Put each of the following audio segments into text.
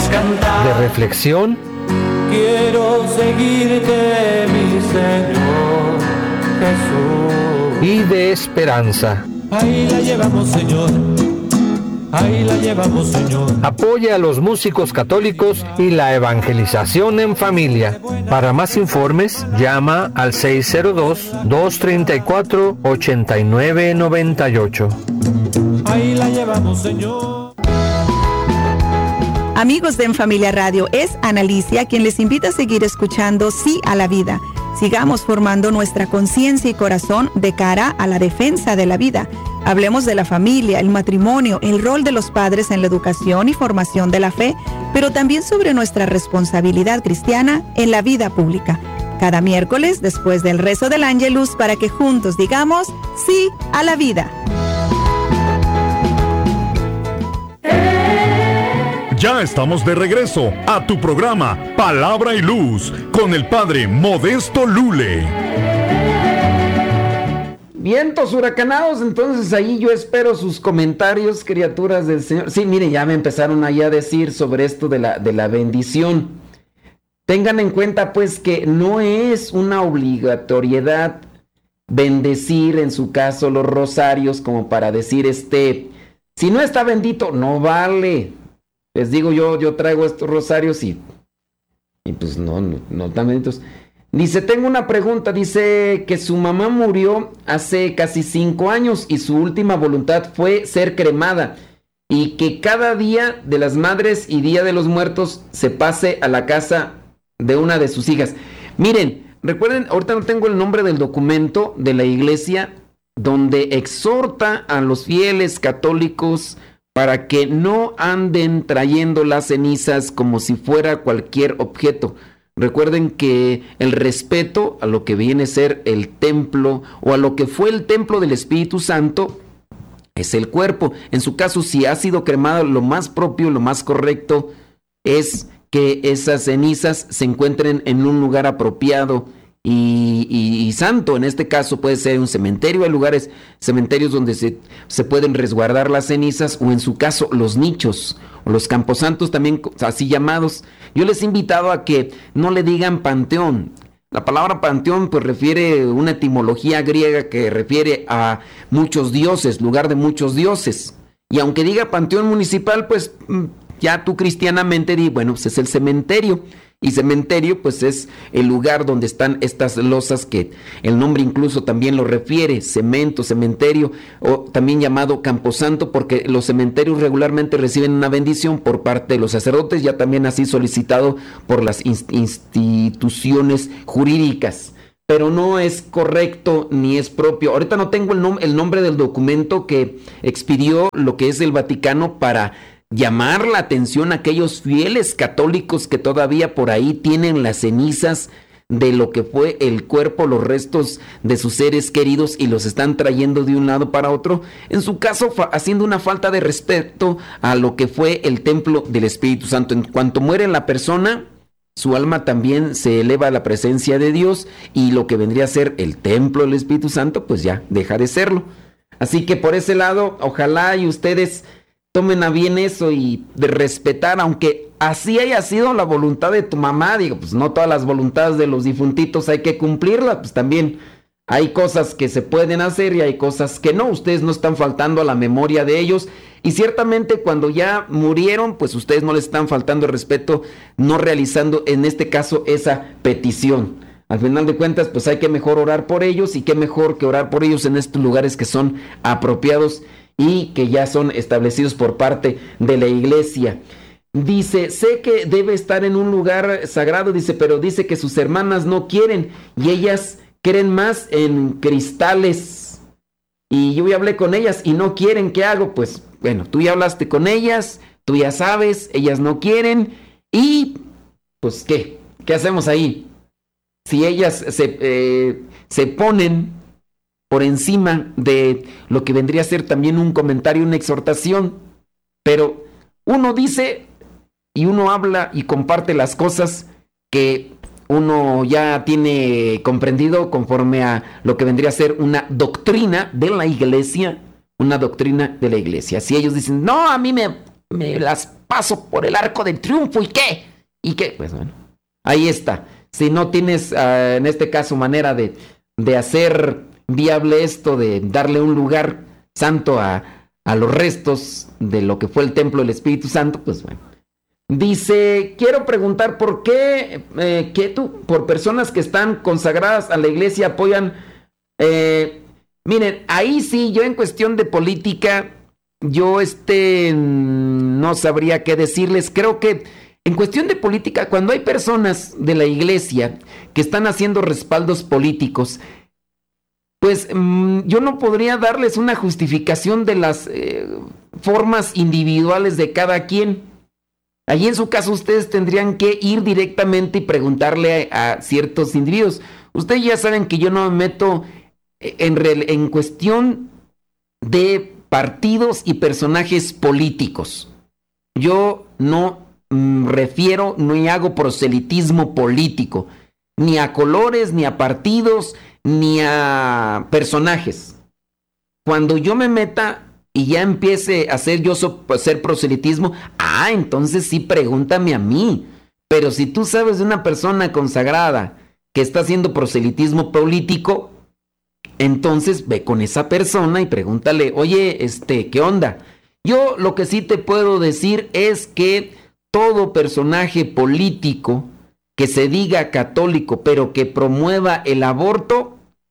de reflexión. Quiero seguirte, mi Señor Jesús. Y de esperanza. Ahí la llevamos, Señor. Ahí la llevamos, Señor. Apoya a los músicos católicos y la evangelización en familia. Para más informes, llama al 602-234-8998. Ahí la llevamos, Señor. Amigos de En Familia Radio, es Analicia quien les invita a seguir escuchando Sí a la Vida. Sigamos formando nuestra conciencia y corazón de cara a la defensa de la vida. Hablemos de la familia, el matrimonio, el rol de los padres en la educación y formación de la fe, pero también sobre nuestra responsabilidad cristiana en la vida pública. Cada miércoles, después del rezo del Ángelus, para que juntos digamos sí a la vida. Ya estamos de regreso a tu programa Palabra y Luz con el Padre Modesto Lule. Vientos huracanados, entonces ahí yo espero sus comentarios, criaturas del Señor. Sí, mire, ya me empezaron ahí a decir sobre esto de la bendición. Tengan en cuenta pues que no es una obligatoriedad bendecir en su caso los rosarios como para decir si no está bendito, no vale. Les digo yo traigo estos rosarios y pues no tan benditos. Dice, tengo una pregunta, dice que su mamá murió hace casi 5 años y su última voluntad fue ser cremada y que cada día de las madres y día de los muertos se pase a la casa de una de sus hijas. Miren, recuerden, ahorita no tengo el nombre del documento de la iglesia donde exhorta a los fieles católicos para que no anden trayendo las cenizas como si fuera cualquier objeto. Recuerden que el respeto a lo que viene a ser el templo o a lo que fue el templo del Espíritu Santo es el cuerpo. En su caso, si ha sido cremado, lo más propio, lo más correcto es que esas cenizas se encuentren en un lugar apropiado y santo. En este caso puede ser un cementerio. Hay lugares, cementerios donde se pueden resguardar las cenizas, o en su caso los nichos o los camposantos también así llamados. Yo les he invitado a que no le digan panteón. La palabra panteón pues refiere a una etimología griega que refiere a muchos dioses, lugar de muchos dioses. Y aunque diga panteón municipal, pues ya tú cristianamente di, bueno, pues es el cementerio. Y cementerio pues es el lugar donde están estas losas que el nombre incluso también lo refiere, cemento, cementerio, o también llamado camposanto, porque los cementerios regularmente reciben una bendición por parte de los sacerdotes, ya también así solicitado por las instituciones jurídicas. Pero no es correcto ni es propio. Ahorita no tengo el nombre del documento que expidió lo que es el Vaticano para llamar la atención a aquellos fieles católicos que todavía por ahí tienen las cenizas de lo que fue el cuerpo, los restos de sus seres queridos, y los están trayendo de un lado para otro, en su caso haciendo una falta de respeto a lo que fue el templo del Espíritu Santo. En cuanto muere la persona, su alma también se eleva a la presencia de Dios, y lo que vendría a ser el templo del Espíritu Santo pues ya deja de serlo. Así que por ese lado, ojalá y ustedes tomen a bien eso y de respetar, aunque así haya sido la voluntad de tu mamá. Digo, pues no todas las voluntades de los difuntitos hay que cumplirlas, pues también hay cosas que se pueden hacer y hay cosas que no. Ustedes no están faltando a la memoria de ellos, y ciertamente cuando ya murieron, pues ustedes no les están faltando el respeto, no realizando en este caso esa petición. Al final de cuentas, pues hay que mejor orar por ellos, y qué mejor que orar por ellos en estos lugares que son apropiados y que ya son establecidos por parte de la iglesia. Dice, sé que debe estar en un lugar sagrado, dice, pero dice que sus hermanas no quieren y ellas creen más en cristales. Y yo ya hablé con ellas y no quieren, ¿qué hago? Pues bueno, tú ya hablaste con ellas, tú ya sabes, ellas no quieren, y pues ¿qué hacemos ahí? Si ellas se ponen por encima de lo que vendría a ser también un comentario, una exhortación, pero uno dice y uno habla y comparte las cosas que uno ya tiene comprendido conforme a lo que vendría a ser una doctrina de la iglesia, Si ellos dicen, no, a mí me me las paso por el arco del triunfo, ¿y qué? ¿Y qué? Pues bueno, ahí está. Si no tienes, en este caso, manera de hacer viable esto, de darle un lugar santo a los restos de lo que fue el templo del Espíritu Santo, pues bueno. Dice, quiero preguntar por qué, por personas que están consagradas a la iglesia apoyan, miren, ahí sí, yo en cuestión de política, yo no sabría qué decirles. Creo que en cuestión de política, cuando hay personas de la iglesia que están haciendo respaldos políticos, pues yo no podría darles una justificación de las formas individuales de cada quien. Allí en su caso ustedes tendrían que ir directamente y preguntarle a ciertos individuos. Ustedes ya saben que yo no me meto en cuestión de partidos y personajes políticos. Yo no refiero ni hago proselitismo político, ni a colores, ni a partidos, ni a personajes. Cuando yo me meta y ya empiece a hacer yo hacer proselitismo, entonces sí pregúntame a mí. Pero si tú sabes de una persona consagrada que está haciendo proselitismo político, entonces ve con esa persona y pregúntale, oye, ¿qué onda? Yo lo que sí te puedo decir es que todo personaje político que se diga católico pero que promueva el aborto,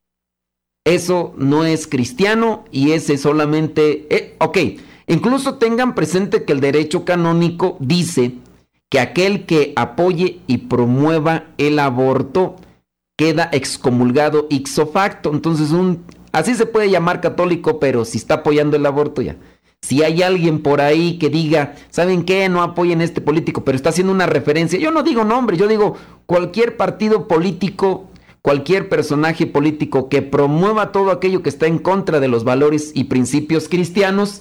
eso no es cristiano y ese solamente... incluso tengan presente que el derecho canónico dice que aquel que apoye y promueva el aborto queda excomulgado ipso facto. Entonces así se puede llamar católico, pero si está apoyando el aborto ya. Si hay alguien por ahí que diga, ¿saben qué? No apoyen a este político, pero está haciendo una referencia. Yo no digo nombre, yo digo cualquier partido político, cualquier personaje político que promueva todo aquello que está en contra de los valores y principios cristianos,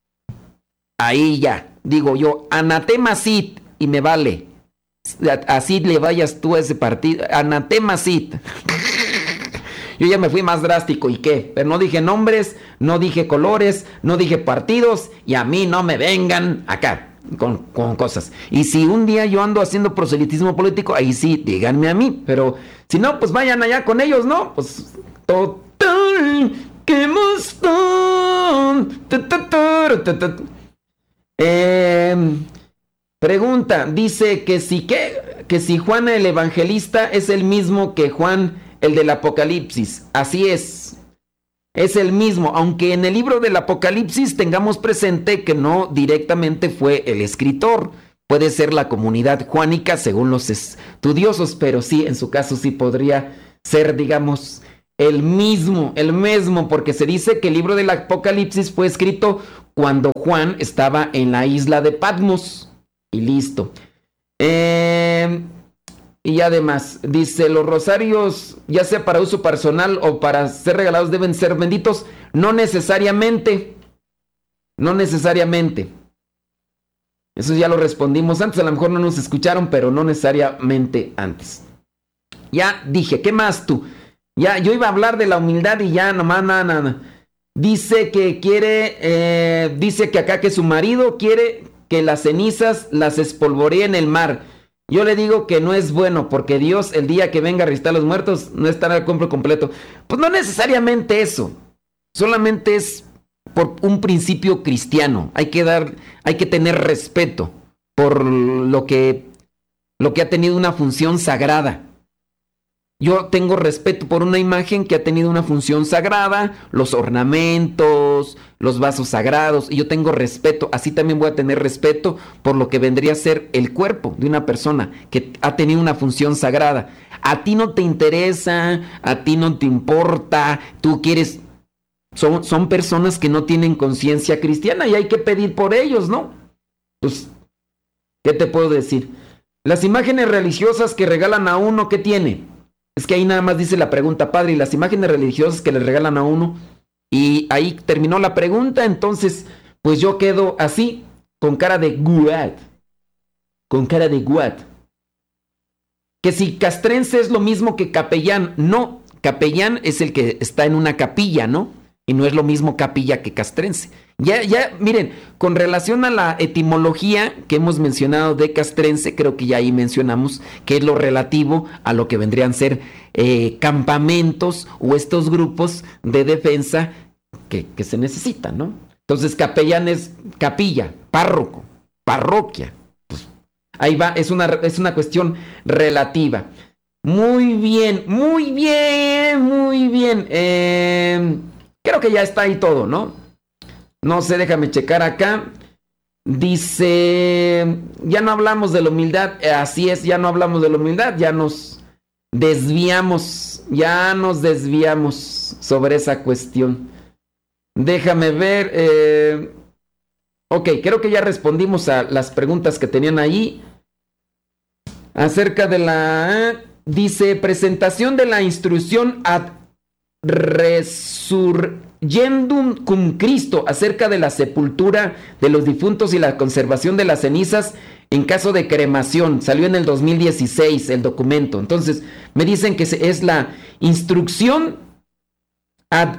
ahí ya, digo yo, anatema sit, y me vale. Así le vayas tú a ese partido, anatema sit. Yo ya me fui más drástico, ¿y qué? Pero no dije nombres, no dije colores, no dije partidos, y a mí no me vengan acá con cosas. Y si un día yo ando haciendo proselitismo político, ahí sí, díganme a mí. Pero si no, pues vayan allá con ellos, ¿no? Pues total, qué emoción. Pregunta, dice que si Juan el Evangelista es el mismo que Juan el del Apocalipsis. Así es el mismo, aunque en el libro del Apocalipsis tengamos presente que no directamente fue el escritor, puede ser la comunidad juánica según los estudiosos, pero sí, en su caso sí podría ser, digamos, el mismo, porque se dice que el libro del Apocalipsis fue escrito cuando Juan estaba en la isla de Patmos, y listo. Y además, dice, los rosarios, ya sea para uso personal o para ser regalados, deben ser benditos. No necesariamente. Eso ya lo respondimos antes, a lo mejor no nos escucharon, pero no necesariamente antes. Ya dije, ¿qué más tú? Ya, yo iba a hablar de la humildad y ya nomás nada. Dice que dice que acá que su marido quiere que las cenizas las espolvoree en el mar. Yo le digo que no es bueno, porque Dios, el día que venga a resucitar a los muertos, no estará al cuerpo completo. Pues no necesariamente eso. Solamente es por un principio cristiano. Hay que tener respeto por lo que ha tenido una función sagrada. Yo tengo respeto por una imagen que ha tenido una función sagrada, los ornamentos, los vasos sagrados, y yo tengo respeto. Así también voy a tener respeto por lo que vendría a ser el cuerpo de una persona que ha tenido una función sagrada. A ti no te interesa, a ti no te importa, tú quieres... Son personas que no tienen conciencia cristiana y hay que pedir por ellos, ¿no? Pues, ¿qué te puedo decir? Las imágenes religiosas que regalan a uno, ¿qué tiene? Es que ahí nada más dice la pregunta, padre, y las imágenes religiosas que le regalan a uno, y ahí terminó la pregunta. Entonces, pues yo quedo así, con cara de what. Que si castrense es lo mismo que capellán. No, capellán es el que está en una capilla, ¿no? Y no es lo mismo capilla que castrense. Ya, miren, con relación a la etimología que hemos mencionado de castrense, creo que ya ahí mencionamos que es lo relativo a lo que vendrían a ser campamentos o estos grupos de defensa que se necesitan, ¿no? Entonces, capellán es capilla, párroco, parroquia. Pues, ahí va, es una cuestión relativa. Muy bien. Creo que ya está ahí todo, ¿no? No sé, déjame checar acá. Dice, ya no hablamos de la humildad. Así es, ya no hablamos de la humildad. Ya nos desviamos sobre esa cuestión. Déjame ver. Ok, creo que ya respondimos a las preguntas que tenían ahí. Acerca de la... dice, presentación de la instrucción ad resurgendum cum Cristo acerca de la sepultura de los difuntos y la conservación de las cenizas en caso de cremación. Salió en el 2016 el documento. Entonces, me dicen que es la instrucción ad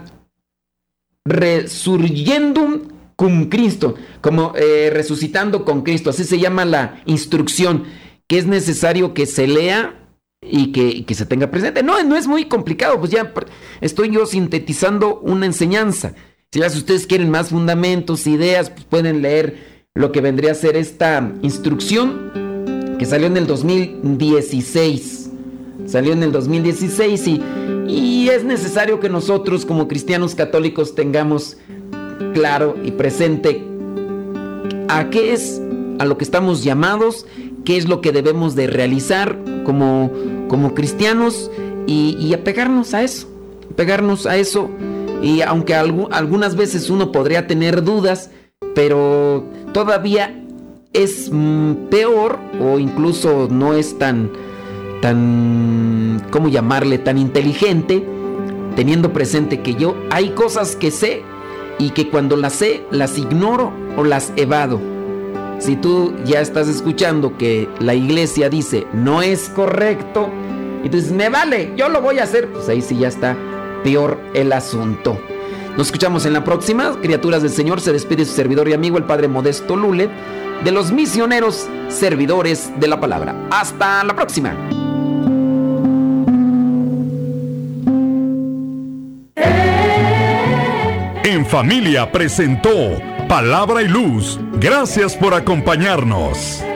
resurgendum cum Cristo, como resucitando con Cristo. Así se llama la instrucción, que es necesario que se lea y que se tenga presente. No es muy complicado, pues ya estoy yo sintetizando una enseñanza. Si ustedes quieren más fundamentos, ideas, pues pueden leer lo que vendría a ser esta instrucción que salió en el 2016. Y es necesario que nosotros como cristianos católicos tengamos claro y presente a qué es a lo que estamos llamados, qué es lo que debemos de realizar como cristianos y apegarnos a eso. Y aunque algunas veces uno podría tener dudas, pero todavía es peor o incluso no es tan, ¿cómo llamarle?, tan inteligente, teniendo presente que yo hay cosas que sé y que cuando las sé, las ignoro o las evado. Si tú ya estás escuchando que la iglesia dice no es correcto, y tú dices, me vale, yo lo voy a hacer, pues ahí sí ya está peor el asunto. Nos escuchamos en la próxima. Criaturas del Señor, se despide su servidor y amigo, el Padre Modesto Lule, de los misioneros servidores de la palabra. Hasta la próxima. En Familia presentó Palabra y Luz. Gracias por acompañarnos.